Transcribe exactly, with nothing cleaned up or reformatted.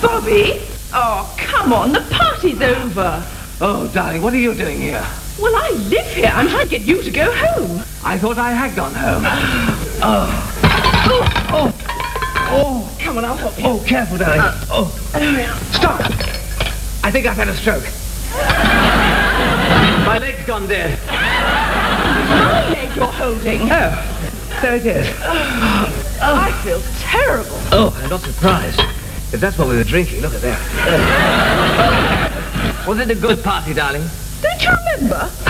Bobby? Oh, come on, the party's over. Oh, darling, what are you doing here? Well, I live here. I'm trying to get you to go home. I thought I had gone home. Oh. Oh, Oh. Oh. come on, I'll help you. Oh, careful, darling. Uh, oh. Stop. I think I've had a stroke. My leg's gone dead. My leg you're holding. Oh, so it is. Oh, I feel terrible. Oh, I'm not surprised. If that's what we were drinking, look at that. Uh. Was it a good party, darling? Don't you remember?